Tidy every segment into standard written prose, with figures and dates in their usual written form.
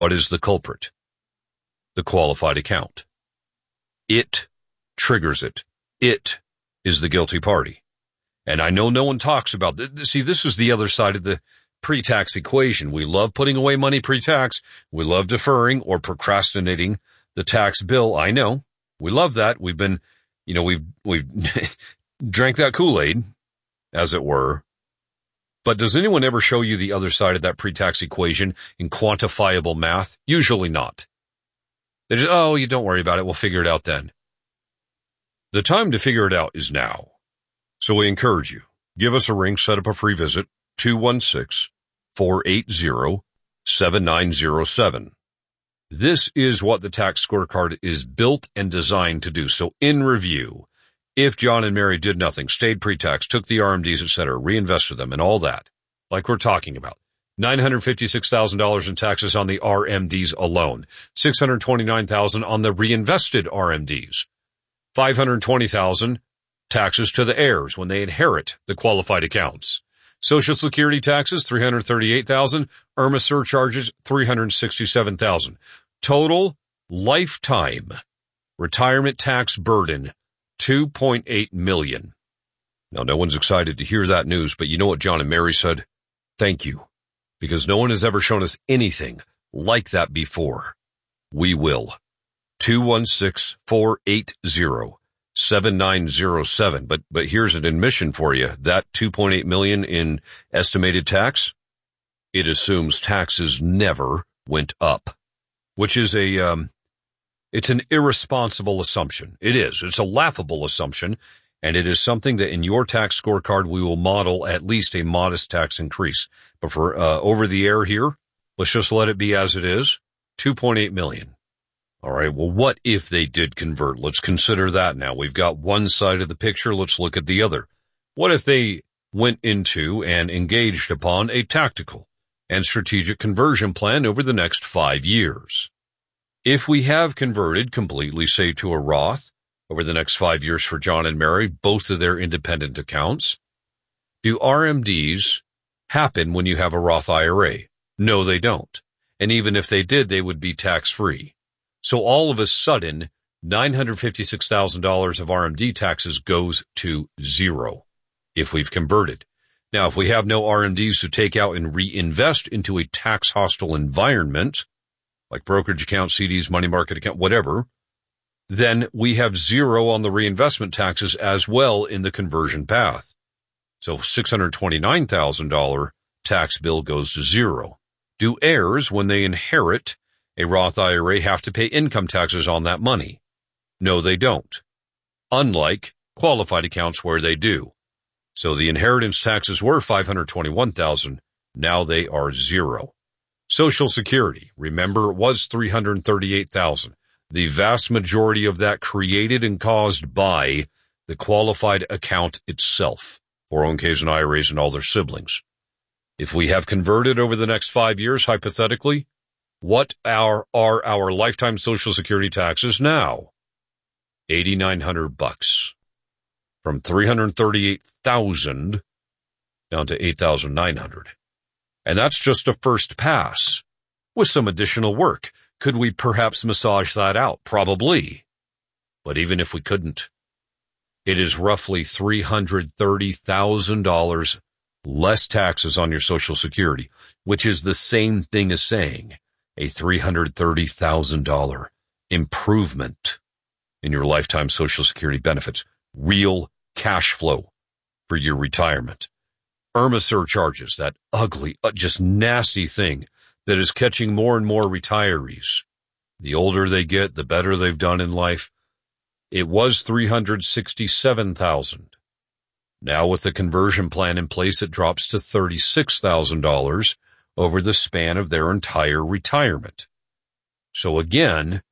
What is the culprit? The qualified account. It triggers it. It is the guilty party. And I know no one talks about this. See, this is the other side of the pre-tax equation. We love putting away money pre-tax. We love deferring or procrastinating the tax bill. I know. We love that. We've been, we've drank that Kool-Aid, as it were. But does anyone ever show you the other side of that pre-tax equation in quantifiable math? Usually not. They just, you don't worry about it. We'll figure it out then. The time to figure it out is now. So we encourage you. Give us a ring. Set up a free visit. 216-480-7907. This is what the tax scorecard is built and designed to do. So in review, if John and Mary did nothing, stayed pre-tax, took the RMDs, etc., reinvested them and all that, like we're talking about, $956,000 in taxes on the RMDs alone, $629,000 on the reinvested RMDs, $520,000 taxes to the heirs when they inherit the qualified accounts. Social Security taxes, $338,000. IRMA surcharges, $367,000. Total lifetime retirement tax burden, $2.8 million. Now, no one's excited to hear that news, but you know what John and Mary said? Thank you, because no one has ever shown us anything like that before. We will. 216-480-7907. But here's an admission for you. That $2.8 million in estimated tax, it assumes taxes never went up, which is it's an irresponsible assumption. It is. It's a laughable assumption, and it is something that in your tax scorecard we will model at least a modest tax increase. But for over the air here, let's just let it be as it is, $2.8 million. All right, well, what if they did convert? Let's consider that now. We've got one side of the picture. Let's look at the other. What if they went into and engaged upon a tactical and strategic conversion plan over the next 5 years? If we have converted completely, say, to a Roth over the next 5 years for John and Mary, both of their independent accounts, do RMDs happen when you have a Roth IRA? No, they don't. And even if they did, they would be tax-free. So all of a sudden, $956,000 of RMD taxes goes to zero if we've converted. Now, if we have no RMDs to take out and reinvest into a tax-hostile environment, like brokerage account, CDs, money market account, whatever, then we have zero on the reinvestment taxes as well in the conversion path. So $629,000 tax bill goes to zero. Do heirs, when they inherit a Roth IRA, have to pay income taxes on that money? No, they don't. Unlike qualified accounts where they do. So the inheritance taxes were $521,000. Now they are zero. Social Security, remember, it was $338,000. The vast majority of that created and caused by the qualified account itself, 401ks and IRAs and all their siblings. If we have converted over the next 5 years, hypothetically, what are our lifetime Social Security taxes now? $8,900. From $338,000 down to $8,900. And that's just a first pass. With some additional work, could we perhaps massage that out? Probably. But even if we couldn't, it is roughly $330,000 less taxes on your Social Security, which is the same thing as saying a $330,000 improvement in your lifetime Social Security benefits. Real cash flow for your retirement. IRMA surcharges, that ugly, just nasty thing that is catching more and more retirees. The older they get, the better they've done in life. It was $367,000. Now with the conversion plan in place, it drops to $36,000 over the span of their entire retirement. So again,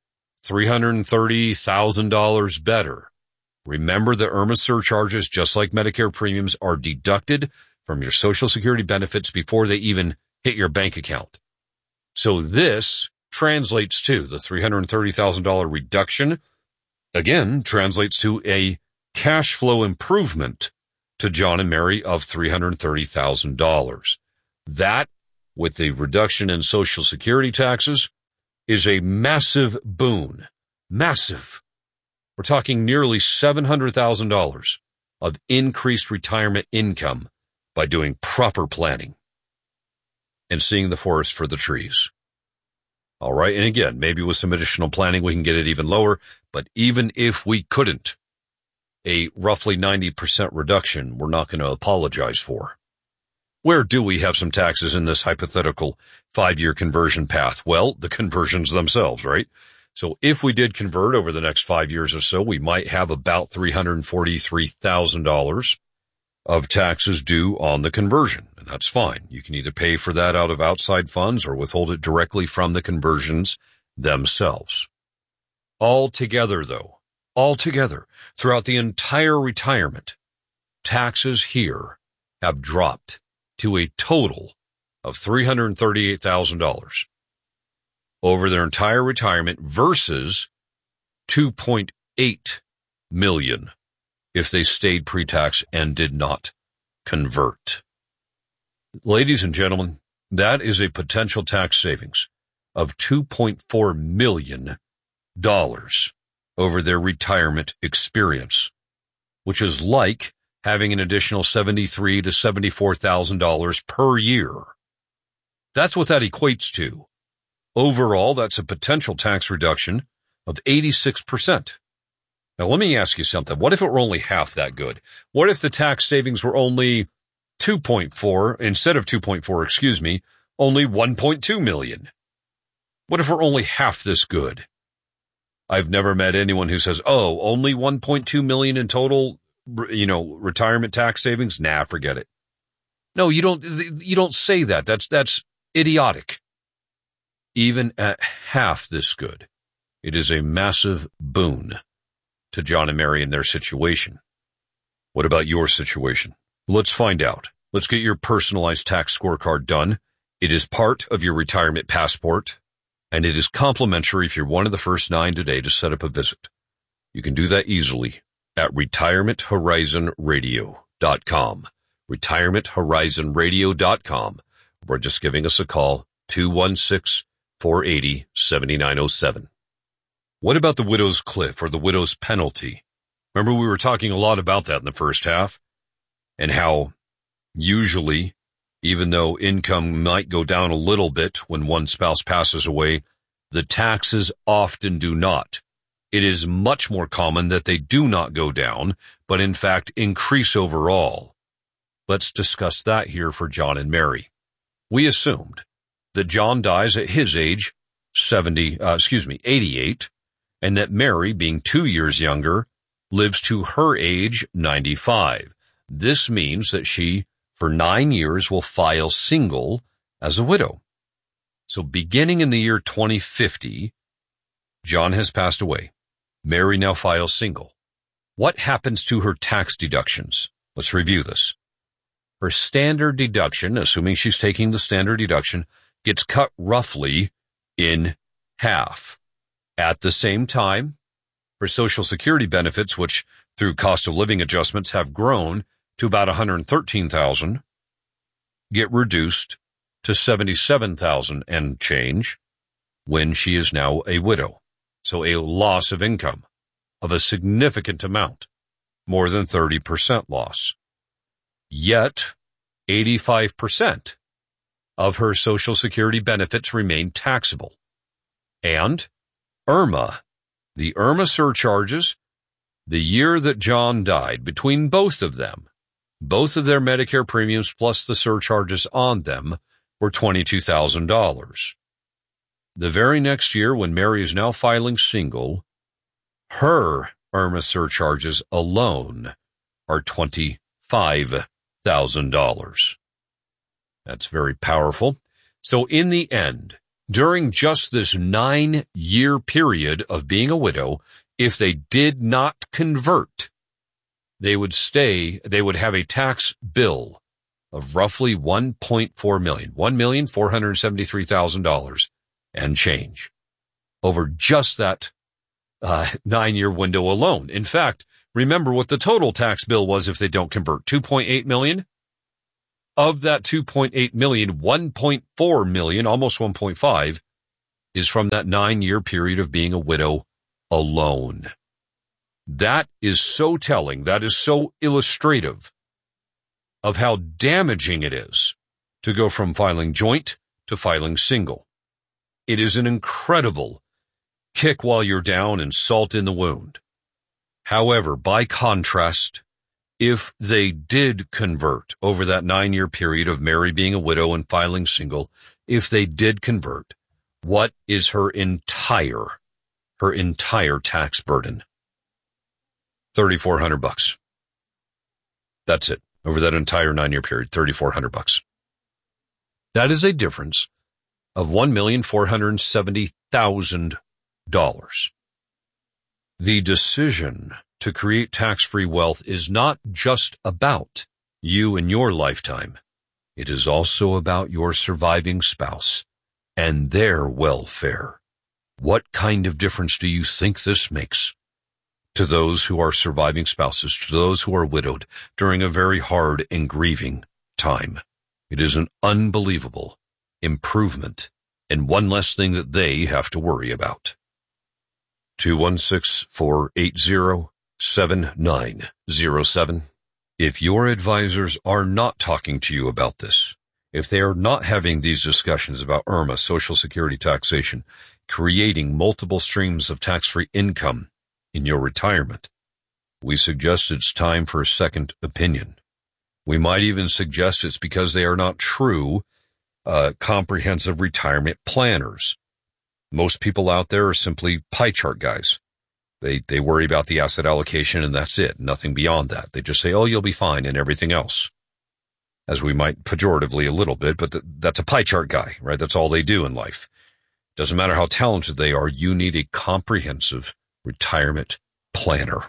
$330,000 better. Remember, the IRMA surcharges, just like Medicare premiums, are deducted from your Social Security benefits before they even hit your bank account. So this translates to the $330,000 reduction, again, translates to a cash flow improvement to John and Mary of $330,000. That, with the reduction in Social Security taxes, is a massive boon. Massive. We're talking nearly $700,000 of increased retirement income by doing proper planning and seeing the forest for the trees. All right, and again, maybe with some additional planning we can get it even lower, but even if we couldn't, a roughly 90% reduction we're not going to apologize for. Where do we have some taxes in this hypothetical 5-year conversion path? Well, the conversions themselves, right? So if we did convert over the next 5 years or so, we might have about $343,000 of taxes due on the conversion, and that's fine. You can either pay for that out of outside funds or withhold it directly from the conversions themselves. Altogether, throughout the entire retirement, taxes here have dropped to a total of $338,000 over their entire retirement versus $2.8 million if they stayed pre-tax and did not convert. Ladies and gentlemen, that is a potential tax savings of $2.4 million over their retirement experience, which is like having an additional $73,000 to $74,000 per year. That's what that equates to. Overall, that's a potential tax reduction of 86%. Now, let me ask you something. What if it were only half that good? What if the tax savings were only 2.4 instead of 2.4, only 1.2 million? What if we're only half this good? I've never met anyone who says, oh, only 1.2 million in total, retirement tax savings? Nah, forget it. No, you don't say that. That's idiotic. Even at half this good, it is a massive boon to John and Mary in their situation. What about your situation? Let's find out. Let's get your personalized tax scorecard done. It is part of your retirement passport, and it is complimentary if you're one of the first 9 today to set up a visit. You can do that easily at retirementhorizonradio.com. retirementhorizonradio.com, or just giving us a call, 216-480-7907. What about the widow's cliff or the widow's penalty? Remember, we were talking a lot about that in the first half, and how usually, even though income might go down a little bit when one spouse passes away, the taxes often do not. It is much more common that they do not go down, but in fact increase overall. Let's discuss that here for John and Mary. We assumed that John dies at his age, 88, and that Mary, being 2 years younger, lives to her age, 95. This means that she, for 9 years, will file single as a widow. So beginning in the year 2050, John has passed away. Mary now files single. What happens to her tax deductions? Let's review this. Her standard deduction, assuming she's taking the standard deduction, gets cut roughly in half. At the same time, her Social Security benefits, which through cost of living adjustments have grown to about $113,000, get reduced to $77,000 and change when she is now a widow. So a loss of income of a significant amount, more than 30% loss. Yet, 85% of her Social Security benefits remain taxable. And IRMA, the IRMA surcharges, the year that John died, between both of them, both of their Medicare premiums plus the surcharges on them were $22,000. The very next year, when Mary is now filing single, her IRMA surcharges alone are $25,000. That's very powerful. So in the end, during just this 9-year period of being a widow, if they did not convert, they would have a tax bill of roughly $1.4 million, $1,473,000 and change over just that 9-year window alone. In fact, remember what the total tax bill was if they don't convert, $2.8 million. Of that $2.8 million, $1.4 million, almost $1.5, is from that 9-year period of being a widow alone. That is so telling. That is so illustrative of how damaging it is to go from filing joint to filing single. It is an incredible kick while you're down and salt in the wound. However, by contrast, if they did convert over that 9-year period of Mary being a widow and filing single, if they did convert, what is her entire tax burden? $3,400. That's it. Over that entire 9-year period, $3,400. That is a difference of $1,470,000. The decision to create tax-free wealth is not just about you and your lifetime. It is also about your surviving spouse and their welfare. What kind of difference do you think this makes to those who are surviving spouses, to those who are widowed during a very hard and grieving time? It is an unbelievable improvement and one less thing that they have to worry about. 216-480-7907. If your advisors are not talking to you about this, if they are not having these discussions about IRMA, Social Security taxation, creating multiple streams of tax-free income in your retirement, we suggest it's time for a second opinion. We might even suggest it's because they are not true comprehensive retirement planners. Most people out there are simply pie chart guys. They worry about the asset allocation and that's it, nothing beyond that. They just say, oh, you'll be fine and everything else. As we might pejoratively a little bit, but that's a pie chart guy, right? That's all they do in life. Doesn't matter how talented they are, you need a comprehensive retirement planner.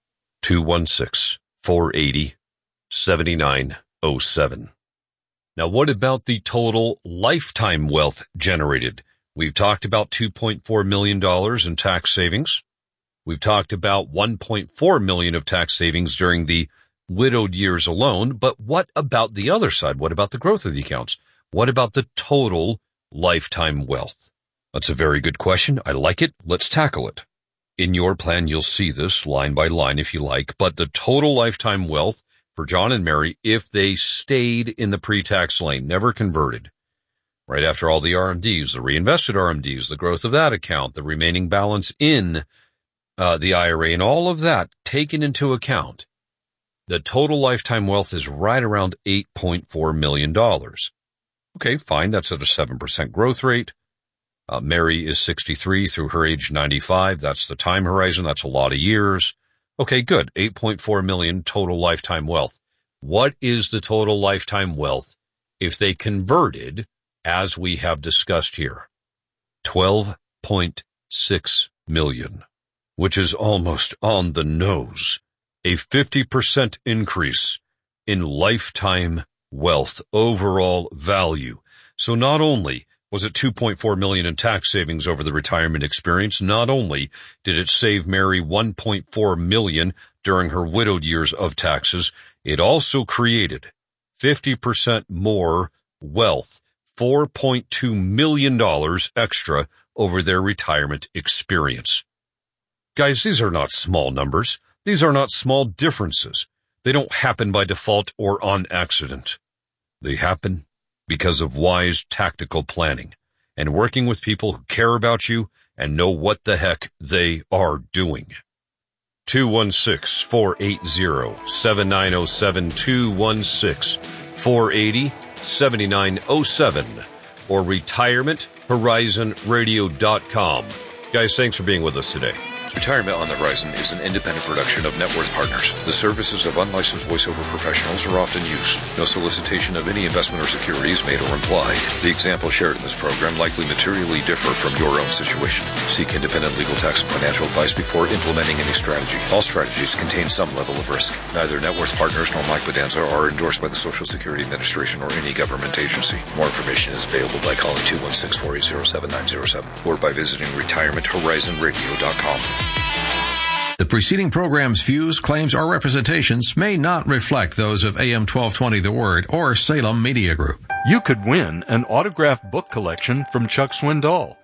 216-480-7907. Now, what about the total lifetime wealth generated? We've talked about $2.4 million in tax savings. We've talked about $1.4 million of tax savings during the widowed years alone. But what about the other side? What about the growth of the accounts? What about the total lifetime wealth? That's a very good question. I like it. Let's tackle it. In your plan, you'll see this line by line if you like, but the total lifetime wealth for John and Mary, if they stayed in the pre-tax lane, never converted, right after all the RMDs, the reinvested RMDs, the growth of that account, the remaining balance in the IRA, and all of that taken into account, the total lifetime wealth is right around $8.4 million. Okay, fine. That's at a 7% growth rate. Mary is 63 through her age 95. That's the time horizon. That's a lot of years. Okay, good. 8.4 million total lifetime wealth. What is the total lifetime wealth if they converted, as we have discussed here? 12.6 million, which is almost on the nose. A 50% increase in lifetime wealth, overall value. So not only was it $2.4 million in tax savings over the retirement experience, not only did it save Mary $1.4 million during her widowed years of taxes, it also created 50% more wealth, $4.2 million extra over their retirement experience. Guys, these are not small numbers. These are not small differences. They don't happen by default or on accident. They happen because of wise tactical planning and working with people who care about you and know what the heck they are doing. 216-480-7907, 216-480-7907, or retirementhorizonradio.com. Guys, thanks for being with us today. Retirement on the Horizon is an independent production of Net Worth Partners. The services of unlicensed voiceover professionals are often used. No solicitation of any investment or security is made or implied. The examples shared in this program likely materially differ from your own situation. Seek independent legal, tax, and financial advice before implementing any strategy. All strategies contain some level of risk. Neither Net Worth Partners nor Mike Bedanza are endorsed by the Social Security Administration or any government agency. More information is available by calling 216-480-7907 or by visiting retirementhorizonradio.com. The preceding program's views, claims, or representations may not reflect those of AM 1220 The Word or Salem Media Group. You could win an autographed book collection from Chuck Swindoll.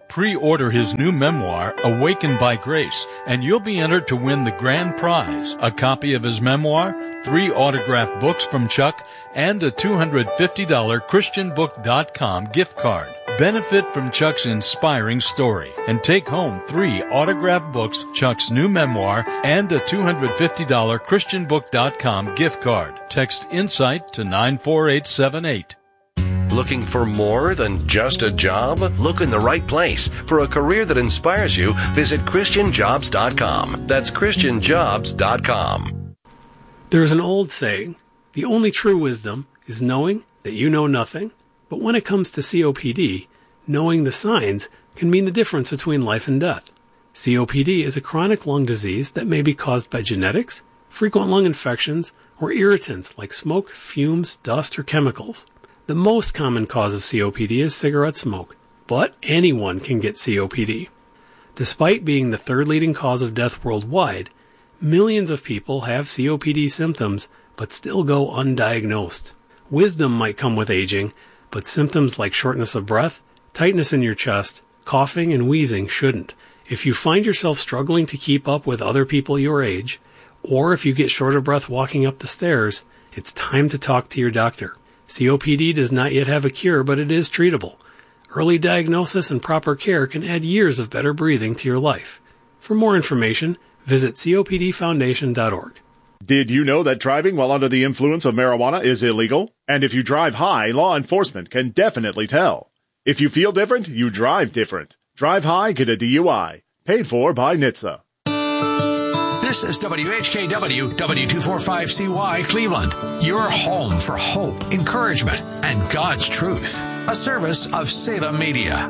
Pre-order his new memoir, Awakened by Grace, and you'll be entered to win the grand prize, a copy of his memoir, 3 autographed books from Chuck, and a $250 ChristianBook.com gift card. Benefit from Chuck's inspiring story and take home 3 autographed books, Chuck's new memoir, and a $250 ChristianBook.com gift card. Text INSIGHT to 94878. Looking for more than just a job? Look in the right place. For a career that inspires you, visit ChristianJobs.com. That's ChristianJobs.com. There's an old saying, the only true wisdom is knowing that you know nothing. But when it comes to COPD, knowing the signs can mean the difference between life and death. COPD is a chronic lung disease that may be caused by genetics, frequent lung infections, or irritants like smoke, fumes, dust, or chemicals. The most common cause of COPD is cigarette smoke, but anyone can get COPD. Despite being the 3rd leading cause of death worldwide, millions of people have COPD symptoms but still go undiagnosed. Wisdom might come with aging, but symptoms like shortness of breath, tightness in your chest, coughing, and wheezing shouldn't. If you find yourself struggling to keep up with other people your age, or if you get short of breath walking up the stairs, it's time to talk to your doctor. COPD does not yet have a cure, but it is treatable. Early diagnosis and proper care can add years of better breathing to your life. For more information, visit COPDfoundation.org. Did you know that driving while under the influence of marijuana is illegal? And if you drive high, law enforcement can definitely tell. If you feel different, you drive different. Drive high, get a DUI. Paid for by NHTSA. This is WHKW, W245CY, Cleveland. Your home for hope, encouragement, and God's truth. A service of Salem Media.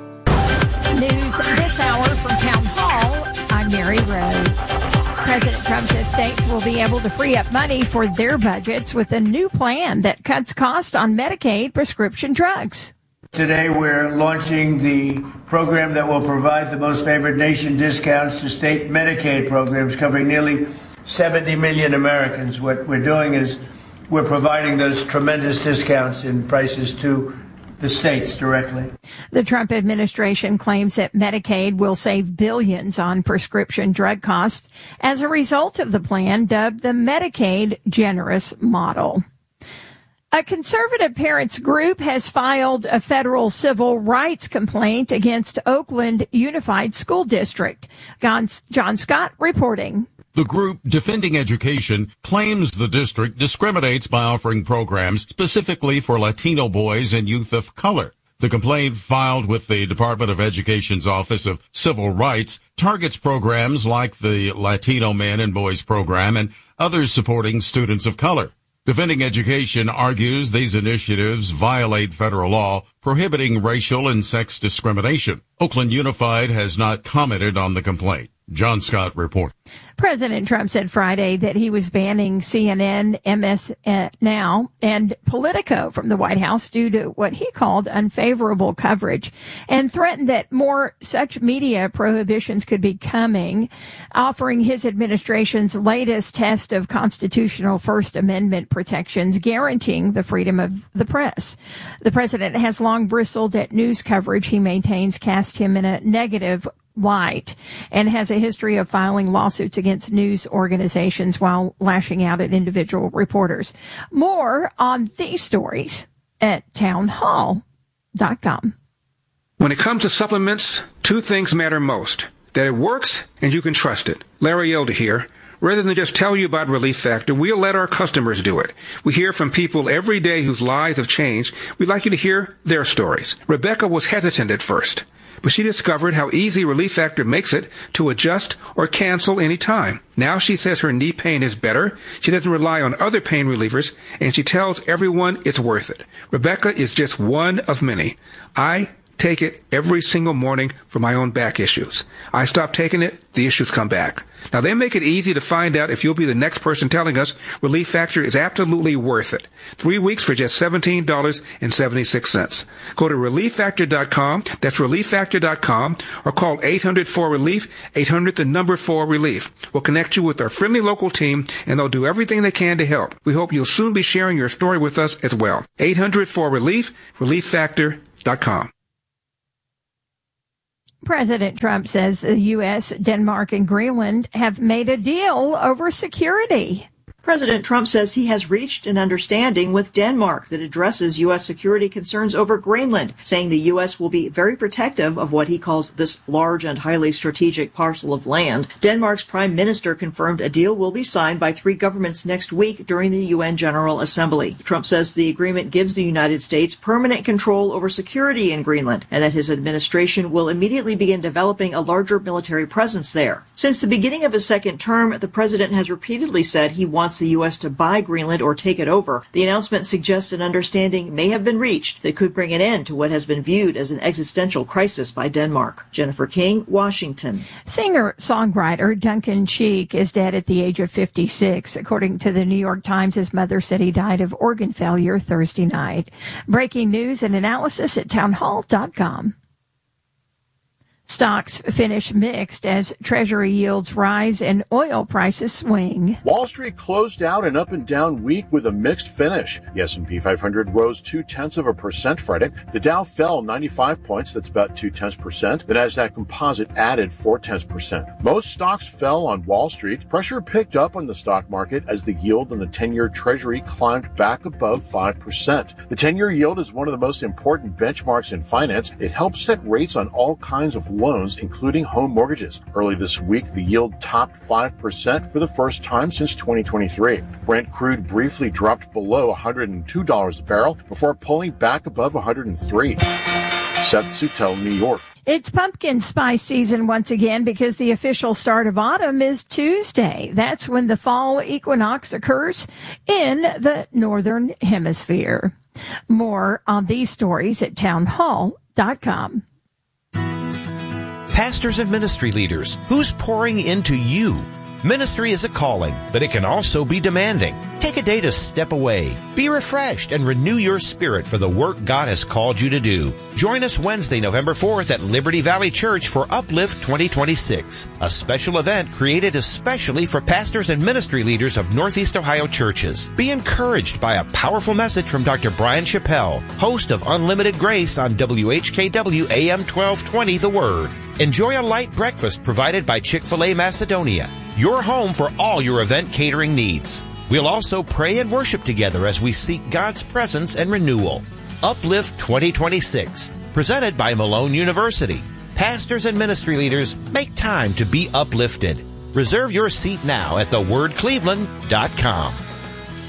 News this hour from Town Hall. I'm Mary Rose. President Trump says states will be able to free up money for their budgets with a new plan that cuts costs on Medicaid prescription drugs. Today we're launching the program that will provide the most favored nation discounts to state Medicaid programs covering nearly 70 million Americans. What we're doing is we're providing those tremendous discounts in prices to the states directly. The Trump administration claims that Medicaid will save billions on prescription drug costs as a result of the plan dubbed the Medicaid Generous Model. A conservative parents group has filed a federal civil rights complaint against Oakland Unified School District. John Scott reporting. The group Defending Education claims the district discriminates by offering programs specifically for Latino boys and youth of color. The complaint filed with the Department of Education's Office of Civil Rights targets programs like the Latino Men and Boys program and others supporting students of color. Defending Education argues these initiatives violate federal law prohibiting racial and sex discrimination. Oakland Unified has not commented on the complaint. John Scott reports. President Trump said Friday that he was banning CNN, MS Now, and Politico from the White House due to what he called unfavorable coverage, and threatened that more such media prohibitions could be coming, offering his administration's latest test of constitutional First Amendment protections guaranteeing the freedom of the press. The president has long bristled at news coverage he maintains cast him in a negative light and has a history of filing lawsuits against news organizations while lashing out at individual reporters. More on these stories at townhall.com. When it comes to supplements, 2 things matter most: that it works and you can trust it. Larry Elder here. Rather than just tell you about Relief Factor, we'll let our customers do it. We hear from people every day whose lives have changed. We'd like you to hear their stories. Rebecca was hesitant at first, but she discovered how easy Relief Factor makes it to adjust or cancel any time. Now she says her knee pain is better, she doesn't rely on other pain relievers, and she tells everyone it's worth it. Rebecca is just one of many. I take it every single morning for my own back issues. I stop taking it, the issues come back. Now, they make it easy to find out if you'll be the next person telling us Relief Factor is absolutely worth it. 3 weeks for just $17.76. Go to ReliefFactor.com, that's ReliefFactor.com, or call 800-4RELIEF, 800-4RELIEF. We'll connect you with our friendly local team, and they'll do everything they can to help. We hope you'll soon be sharing your story with us as well. 800-4RELIEF, ReliefFactor.com. President Trump says the U.S., Denmark, and Greenland have made a deal over security. President Trump says he has reached an understanding with Denmark that addresses U.S. security concerns over Greenland, saying the U.S. will be very protective of what he calls this large and highly strategic parcel of land. Denmark's prime minister confirmed a deal will be signed by 3 governments next week during the UN General Assembly. Trump says the agreement gives the United States permanent control over security in Greenland and that his administration will immediately begin developing a larger military presence there. Since the beginning of his second term, the president has repeatedly said he wants the U.S. to buy Greenland or take it over. The announcement suggests an understanding may have been reached that could bring an end to what has been viewed as an existential crisis by Denmark. Jennifer King, Washington. Singer-songwriter Duncan Sheik is dead at the age of 56. According to the New York Times, his mother said he died of organ failure Thursday night. Breaking news and analysis at townhall.com. Stocks finish mixed as Treasury yields rise and oil prices swing. Wall Street closed out an up and down week with a mixed finish. The S&P 500 rose 0.2% Friday. The Dow fell 95 points. That's about 0.2%. The Nasdaq Composite added 0.4%. Most stocks fell on Wall Street. Pressure picked up on the stock market as the yield on the 10-year Treasury climbed back above 5%. The 10-year yield is one of the most important benchmarks in finance. It helps set rates on all kinds of loans, including home mortgages. Early this week, the yield topped 5% for the first time since 2023. Brent crude briefly dropped below $102 a barrel before pulling back above $103. Seth Suttel, New York. It's pumpkin spice season once again because the official start of autumn is Tuesday. That's when the fall equinox occurs in the Northern Hemisphere. More on these stories at townhall.com. Pastors and ministry leaders, who's pouring into you? Ministry is a calling, but it can also be demanding. Take a day to step away, be refreshed, and renew your spirit for the work God has called you to do. Join us Wednesday, November 4th at Liberty Valley Church for Uplift 2026, a special event created especially for pastors and ministry leaders of Northeast Ohio churches. Be encouraged by a powerful message from Dr. Brian Chappell, host of Unlimited Grace on WHKW AM 1220 The Word. Enjoy a light breakfast provided by Chick-fil-A Macedonia, your home for all your event catering needs. We'll also pray and worship together as we seek God's presence and renewal. Uplift 2026, presented by Malone University. Pastors and ministry leaders, make time to be uplifted. Reserve your seat now at thewordcleveland.com.